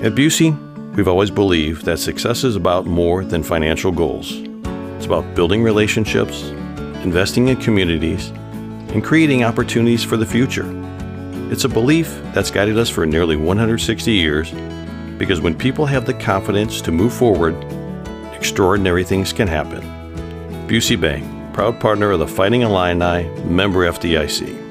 At Busey, we've always believed that success is about more than financial goals. It's about building relationships, investing in communities, and creating opportunities for the future. It's a belief that's guided us for nearly 160 years because when people have the confidence to move forward, extraordinary things can happen. Busey Bank, proud partner of the Fighting Illini, member FDIC.